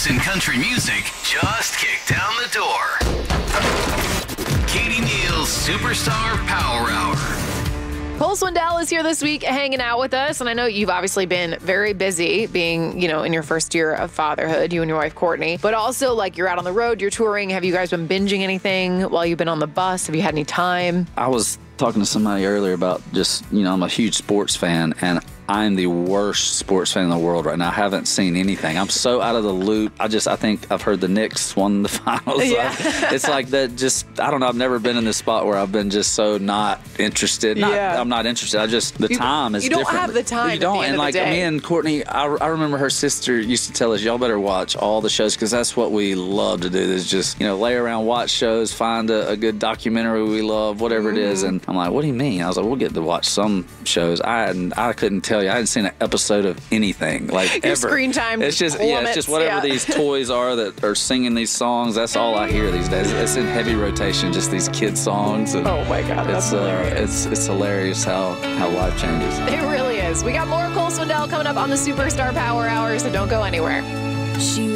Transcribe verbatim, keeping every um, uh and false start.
news and country music just kicked down the door. Katie Neal's Superstar Power Hour. Cole Swindell is here this week hanging out with us, and I know you've obviously been very busy being, you know, in your first year of fatherhood, you and your wife, Courtney, but also, like, you're out on the road, you're touring. Have you guys been binging anything while you've been on the bus? Have you had any time? I was talking to somebody earlier about just, you know, I'm a huge sports fan, and I'm the worst sports fan in the world right now. I haven't seen anything. I'm so out of the loop. I just, I think I've heard the Knicks won the finals. Yeah. It's like that just, I don't know, I've never been in this spot where I've been just so not interested. Not, Yeah. I'm not interested. I just, the You- time is you don't different. have the time You at don't. the end and of the like day. me and Courtney, I, I remember her sister used to tell us, y'all better watch all the shows because that's what we love to do is just, you know, lay around, watch shows, find a, a good documentary we love, whatever Mm-hmm. it is. And I'm like, what do you mean? I was like, we'll get to watch some shows. I hadn't, I couldn't tell you. I hadn't seen an episode of anything like Your ever. screen time It's just yeah, it's just plummets, whatever yeah. these toys are that are singing these songs. That's all I hear these days. It's in heavy rotation, just these kid songs. And Oh my God, that's it's uh, hilarious. it's it's hilarious how how life changes. It really is. We got more Cole Swindell coming up on the Superstar Power Hour, so don't go anywhere. She